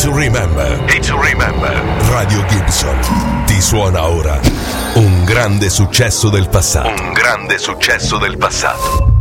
to remember. It's to remember. Radio Gibson ti suona ora un grande successo del passato. Un grande successo del passato.